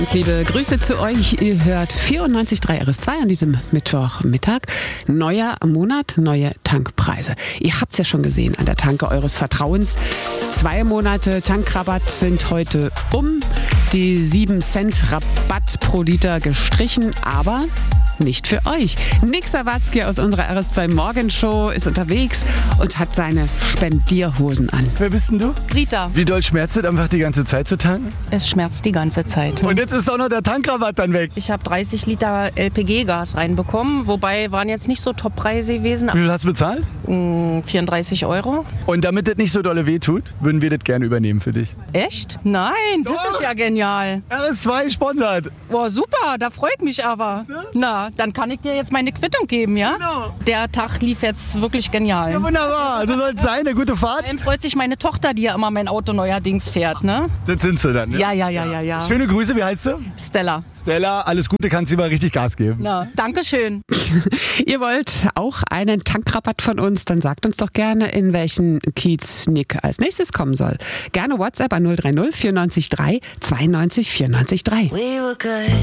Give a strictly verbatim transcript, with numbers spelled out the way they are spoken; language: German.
Ganz liebe Grüße zu euch. Ihr hört vierundneunzig Komma drei R S zwei an diesem Mittwochmittag. Neuer Monat, neue Tankpreise. Ihr habt es ja schon gesehen an der Tanke eures Vertrauens. Zwei Monate Tankrabatt sind heute um. Die sieben Cent Rabatt pro Liter gestrichen, aber nicht für euch. Nick Sawatzki aus unserer R S zwei Morgenshow ist unterwegs und hat seine Spendierhosen an. Wer bist denn du? Rita. Wie doll schmerzt es, einfach die ganze Zeit zu tanken? Es schmerzt die ganze Zeit. Und jetzt ist auch noch der Tankrabatt dann weg. Ich habe dreißig Liter L P G-Gas reinbekommen, wobei waren jetzt nicht so Top-Preise gewesen. Wie viel hast du bezahlt? vierunddreißig Euro. Und damit das nicht so dolle weh tut, würden wir das gerne übernehmen für dich. Echt? Nein, das Doch. ist ja genial. R S zwei sponsert. Boah, super, da freut mich aber. Na, dann kann ich dir jetzt meine Quittung geben, ja? Genau. Der Tag lief jetzt wirklich genial. Ja, wunderbar. So soll es sein. Eine gute Fahrt. Dann freut sich meine Tochter, die ja immer mein Auto neuerdings fährt, ne? Das sind sie dann, ne? Ja, ja, ja, ja, ja. Schöne Grüße. Wie heißt du? Stella. Stella, alles Gute. Kannst du mal richtig Gas geben. Na, Dankeschön. Ihr wollt auch einen Tankrabatt von uns? Dann sagt uns doch gerne, in welchen Kiez Nick als nächstes kommen soll. Gerne WhatsApp an null drei null vierundneunzig drei zweiundneunzig vierundneunzig drei. We were good.